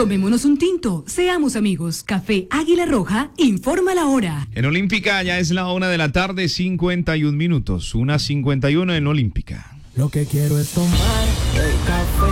Tomémonos un tinto, seamos amigos. Café Águila Roja, informa la hora. En Olímpica ya es la 1:51 p.m, 1:51 en Olímpica. Lo que quiero es tomar el café.